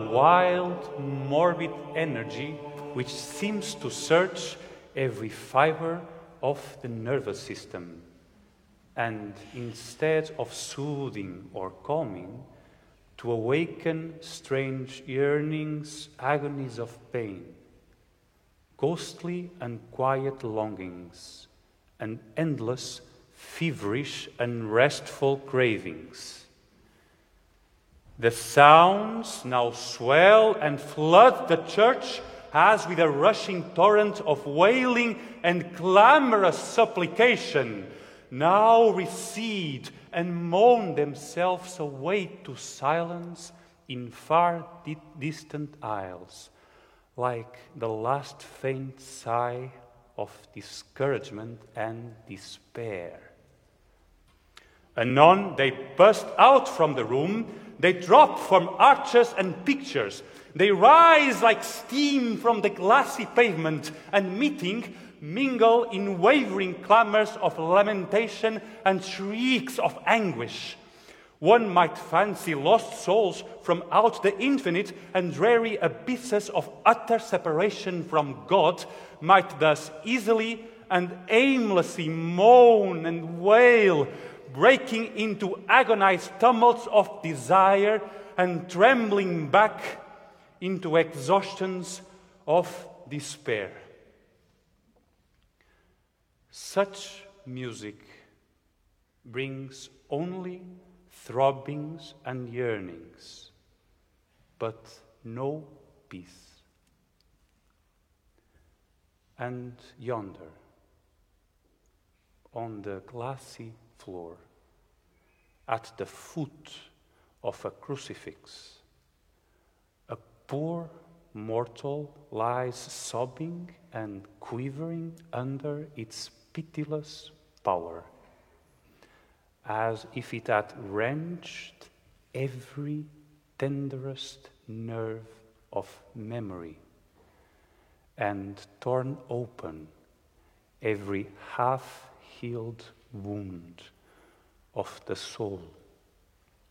wild, morbid energy which seems to search every fiber of the nervous system. And instead of soothing or calming, to awaken strange yearnings, agonies of pain, ghostly and quiet longings, and endless, feverish and restful cravings. The sounds now swell and flood the church as with a rushing torrent of wailing and clamorous supplication, now recede and moan themselves away to silence in far distant aisles, like the last faint sigh of discouragement and despair. Anon they burst out from the room, they drop from arches and pictures, they rise like steam from the glassy pavement, and meeting, mingle in wavering clamors of lamentation and shrieks of anguish. One might fancy lost souls from out the infinite and dreary abysses of utter separation from God might thus easily and aimlessly moan and wail, breaking into agonized tumults of desire and trembling back into exhaustions of despair. Such music brings only throbbings and yearnings, but no peace. And yonder, on the glassy floor, at the foot of a crucifix, a poor mortal lies sobbing and quivering under its pitiless power, as if it had wrenched every tenderest nerve of memory and torn open every half-healed wound of the soul.